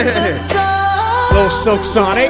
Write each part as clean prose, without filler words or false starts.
Little Silk Sonic.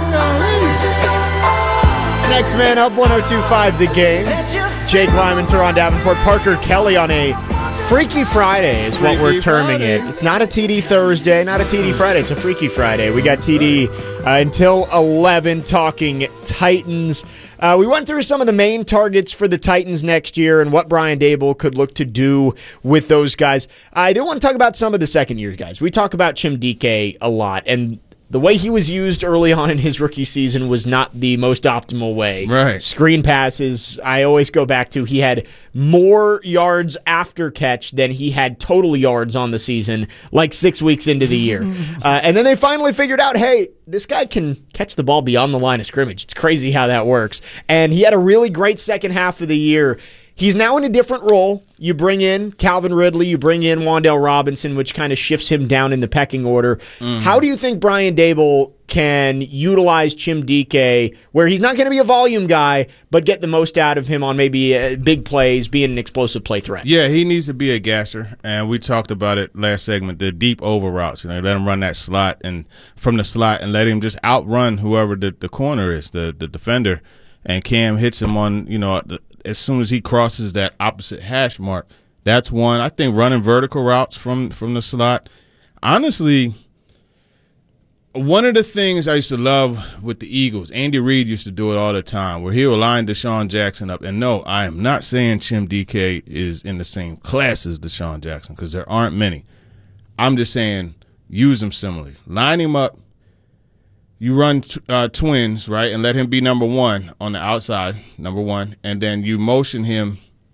Next man up, 102.5 The Game. Jake Lyman, Teron Davenport, Parker Kelly on a Freaky Friday is what we're terming it. It's not a TD Thursday, not a TD Friday. It's a Freaky Friday. We got TD until 11 talking Titans. We went through some of the main targets for the Titans next year and what Brian Daboll could look to do with those guys. I do want to talk about some of the second-year guys. We talk about Chimdike a lot, and the way he was used early on in his rookie season was not the most optimal way. Right. Screen passes, I always go back to, he had more yards after catch than he had total yards on the season, like 6 weeks into the year. And then they finally figured out, hey, this guy can catch the ball beyond the line of scrimmage. It's crazy how that works. And he had a really great second half of the year. He's now in a different role. You bring in Calvin Ridley, you bring in Wan'Dale Robinson, which kind of shifts him down in the pecking order. Mm-hmm. How do you think Brian Daboll can utilize Chimdike, where he's not going to be a volume guy, but get the most out of him on maybe big plays, being an explosive play threat? Yeah, he needs to be a gasser, and we talked about it last segment, the deep over routes. Let him run that slot and from the slot and let him just outrun whoever the corner is, the defender, and Cam hits him on, as soon as he crosses that opposite hash mark. That's one. I think running vertical routes from the slot. Honestly, one of the things I used to love with the Eagles, Andy Reid used to do it all the time, where he would line Deshaun Jackson up. And no, I am not saying Chimdike is in the same class as Deshaun Jackson, because there aren't many. I'm just saying use him similarly. Line him up. You run twins, right, and let him be number one on the outside, number one, and then you motion him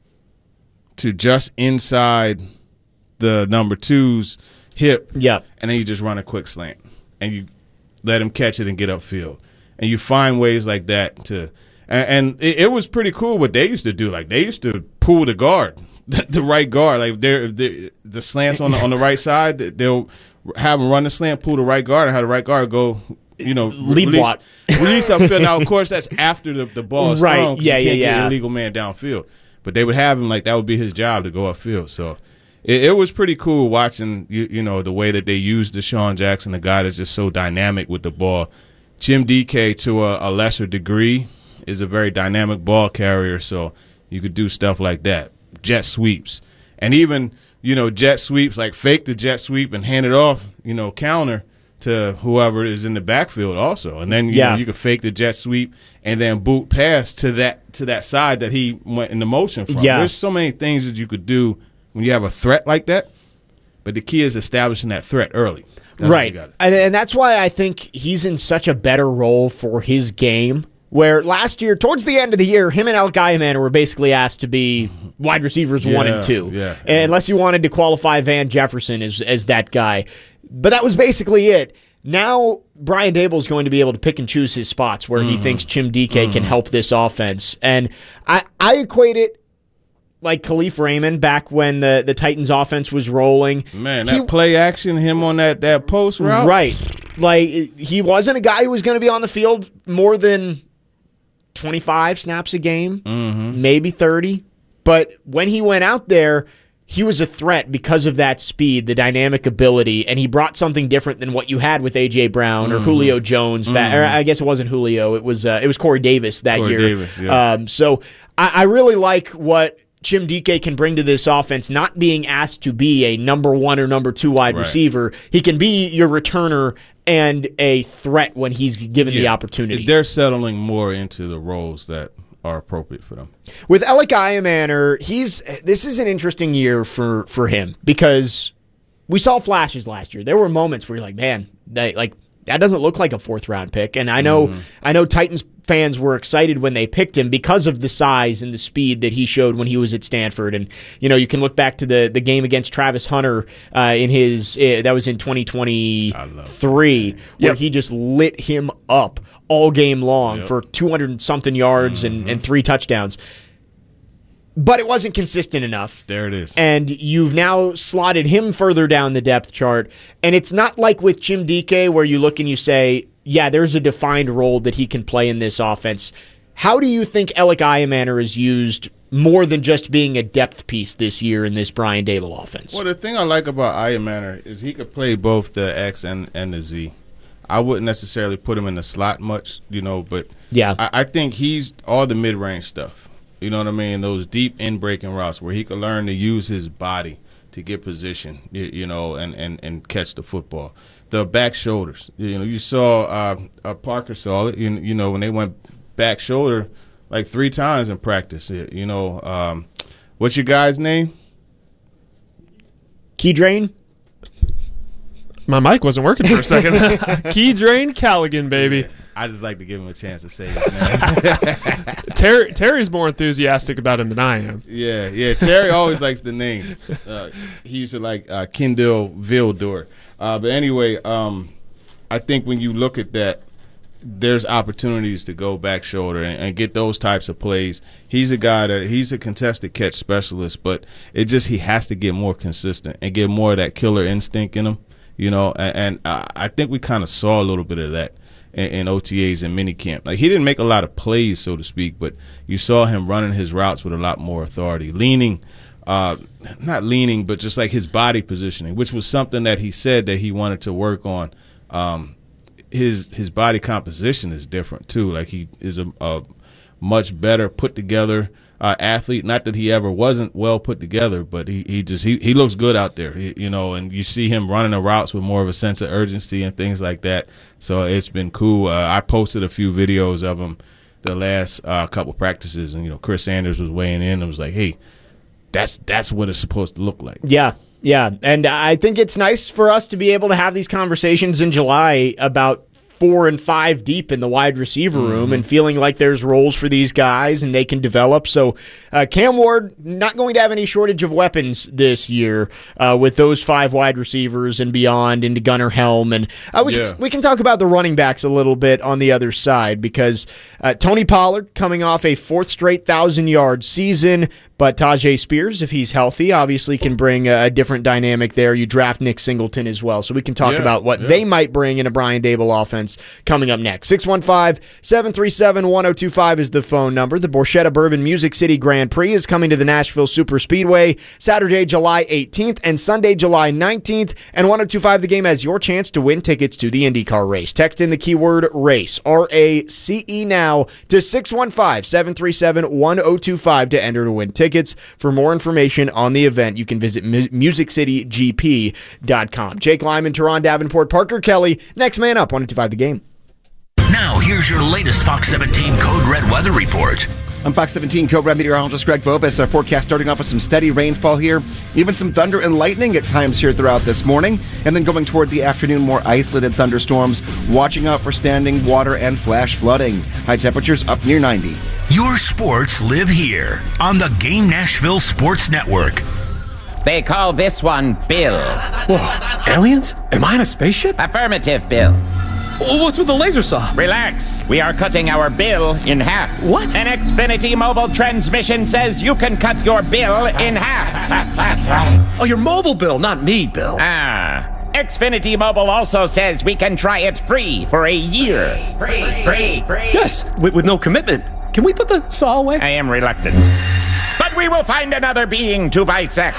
to just inside the number two's hip, and then you just run a quick slant, and you let him catch it and get upfield. And you find ways like that to – and it was pretty cool what they used to do. Like, they used to pull the guard, the right guard. Like, the slants on the right side, they'll have him run the slant, pull the right guard, and have the right guard go – lead block. Release upfield. Now, of course, that's after the ball is right. thrown. You can't get an illegal man downfield. But they would have him like that would be his job to go upfield. So it was pretty cool watching, the way that they used Deshaun Jackson, the guy that's just so dynamic with the ball. Chimdike, to a lesser degree, is a very dynamic ball carrier, so you could do stuff like that. Jet sweeps. And even, jet sweeps, like fake the jet sweep and hand it off, counter to whoever is in the backfield also. And then you could fake the jet sweep and then boot pass to that side that he went in the motion from. There's so many things that you could do when you have a threat like that, but the key is establishing that threat early. Right. And that's why I think he's in such a better role for his game, where last year, towards the end of the year, him and Alec Guyman were basically asked to be wide receivers 1 and 2. Yeah. Unless you wanted to qualify Van Jefferson as that guy. But that was basically it. Now, Brian Daboll is going to be able to pick and choose his spots where he thinks Chimdike can help this offense. And I equate it like Khalif Raymond back when the Titans offense was rolling. Man, that play action, him on that post route. Right. Like, he wasn't a guy who was going to be on the field more than 25 snaps a game, maybe 30. But when he went out there, he was a threat because of that speed, the dynamic ability, and he brought something different than what you had with A.J. Brown or Julio Jones. Or I guess it wasn't Julio. It was Corey Davis that year. Davis, yeah. So I really like what Chimdike can bring to this offense, not being asked to be a number 1 or number 2 wide receiver. He can be your returner and a threat when he's given the opportunity. They're settling more into the roles that are appropriate for them. With Alec Guyman, this is an interesting year for him because we saw flashes last year. There were moments where you're like, man, that doesn't look like a 4th-round pick. And I know Titans fans were excited when they picked him because of the size and the speed that he showed when he was at Stanford. And you can look back to the game against Travis Hunter that was in 2023, where he just lit him up all game long for 200-something yards and 3 touchdowns. But it wasn't consistent enough. There it is. And you've now slotted him further down the depth chart. And it's not like with Chimdike where you look and you say, yeah, there's a defined role that he can play in this offense. How do you think Alec Guyman is used more than just being a depth piece this year in this Brian Daboll offense. Well, the thing I like about Iron Manor is he could play both the X and the Z. I wouldn't necessarily put him in the slot much, but yeah, I think he's all the mid-range stuff. You know what I mean? Those deep in-breaking routes where he could learn to use his body to get position, and catch the football. The back shoulders, you saw Parker saw it, when they went back shoulder like 3 times in practice. What's your guy's name? Key Drain? My mic wasn't working for a second. Key Drain Callaghan, baby. Yeah, I just like to give him a chance to say his name. Terry's more enthusiastic about him than I am. Yeah. Terry always likes the name. He used to like Kendall Vildor. But anyway, I think when you look at that, there's opportunities to go back shoulder and get those types of plays. He's a guy he's a contested catch specialist, but he has to get more consistent and get more of that killer instinct in him, and I think we kind of saw a little bit of that in OTAs and minicamp. Like, he didn't make a lot of plays, so to speak, but you saw him running his routes with a lot more authority, not leaning, but just like his body positioning, which was something that he said that he wanted to work on. His body composition is different too. Like, he is a much better put together athlete. Not that he ever wasn't well put together, but he looks good out there. And you see him running the routes with more of a sense of urgency and things like that. So it's been cool. I posted a few videos of him the last couple practices, and Chris Sanders was weighing in and was like, "Hey, that's what it's supposed to look like." Yeah, and I think it's nice for us to be able to have these conversations in July about 4 and 5 deep in the wide receiver room and feeling like there's roles for these guys and they can develop. So Cam Ward not going to have any shortage of weapons this year with those 5 wide receivers and beyond into Gunnar Helm. And we can talk about the running backs a little bit on the other side, because Tony Pollard coming off a 4th straight 1,000-yard season, but Tajay Spears, if he's healthy, obviously can bring a different dynamic there. You draft Nick Singleton as well. So we can talk about what they might bring in a Brian Daboll offense coming up next. 615-737-1025 is the phone number. The Borchetta Bourbon Music City Grand Prix is coming to the Nashville Super Speedway Saturday, July 18th and Sunday, July 19th. And 1025 The Game has your chance to win tickets to the IndyCar race. Text in the keyword RACE, RACE now, to 615-737-1025 to enter to win tickets. For more information on the event, you can visit musiccitygp.com. Jake Lyman, Teron Davenport, Parker Kelly. Next man up, 1025 The Game. Now, here's your latest Fox 17 Code Red weather report. I'm Fox 17 Code Red meteorologist Greg Bobus. Our forecast starting off with some steady rainfall here, even some thunder and lightning at times here throughout this morning, and then going toward the afternoon, more isolated thunderstorms. Watching out for standing water and flash flooding. High temperatures up near 90. Your sports live here on the Game Nashville Sports Network. They call this one Bill. Whoa, aliens? Am I in a spaceship? Affirmative, Bill. What's with the laser saw? Relax. We are cutting our bill in half. What? An Xfinity mobile transmission says you can cut your bill in half. Oh, your mobile bill, not me, Bill. Xfinity Mobile also says we can try it free for a year. Free. Yes, with no commitment. Can we put the saw away? I am reluctant. But we will find another being to bisect.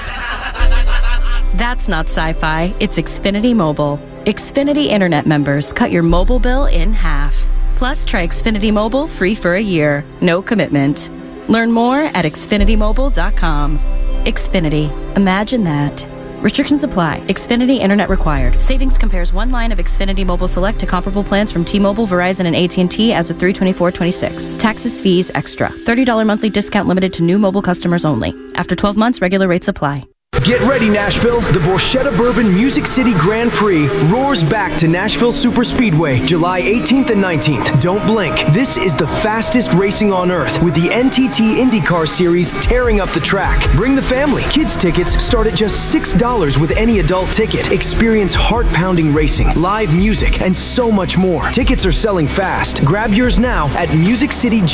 That's not sci-fi. It's Xfinity Mobile. Xfinity Internet members cut your mobile bill in half. Plus, try Xfinity Mobile free for a year. No commitment. Learn more at xfinitymobile.com. Xfinity. Imagine that. Restrictions apply. Xfinity Internet required. Savings compares one line of Xfinity Mobile Select to comparable plans from T-Mobile, Verizon, and AT&T as of 3/24/26. Taxes, fees, extra. $30 monthly discount limited to new mobile customers only. After 12 months, regular rates apply. Get ready, Nashville. The Borchetta Bourbon Music City Grand Prix roars back to Nashville Super Speedway, July 18th and 19th. Don't blink. This is the fastest racing on earth, with the NTT IndyCar Series tearing up the track. Bring the family. Kids tickets start at just $6 with any adult ticket. Experience heart-pounding racing, live music, and so much more. Tickets are selling fast. Grab yours now at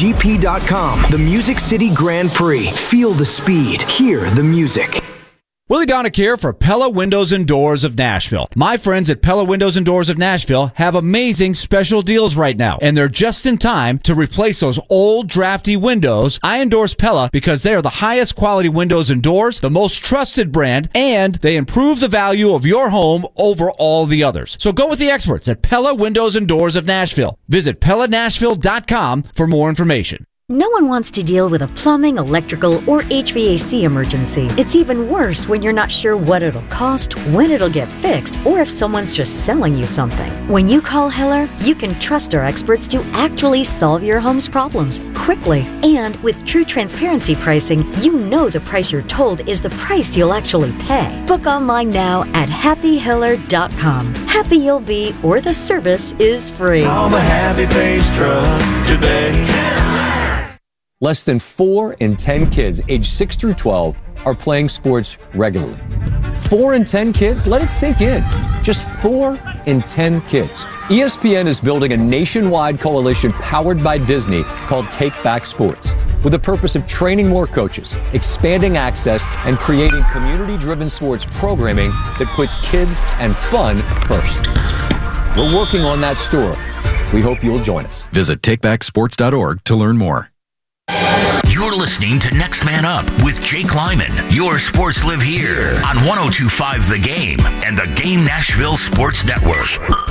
musiccitygp.com. The Music City Grand Prix. Feel the speed. Hear the music. Willie Donick here for Pella Windows and Doors of Nashville. My friends at Pella Windows and Doors of Nashville have amazing special deals right now, and they're just in time to replace those old drafty windows. I endorse Pella because they are the highest quality windows and doors, the most trusted brand, and they improve the value of your home over all the others. So go with the experts at Pella Windows and Doors of Nashville. Visit PellaNashville.com for more information. No one wants to deal with a plumbing, electrical, or HVAC emergency. It's even worse when you're not sure what it'll cost, when it'll get fixed, or if someone's just selling you something. When you call Heller, you can trust our experts to actually solve your home's problems quickly. And with true transparency pricing, you know the price you're told is the price you'll actually pay. Book online now at happyheller.com. Happy you'll be, or the service is free. Call the Happy Face Truck today. Less than 4 in 10 kids aged 6 through 12 are playing sports regularly. 4 in 10 kids? Let it sink in. Just 4 in 10 kids. ESPN is building a nationwide coalition powered by Disney called Take Back Sports, with the purpose of training more coaches, expanding access, and creating community-driven sports programming that puts kids and fun first. We're working on that story. We hope you'll join us. Visit takebacksports.org to learn more. You're listening to Next Man Up with Jake Lyman. Your sports live here on 102.5 The Game and the Game Nashville Sports Network.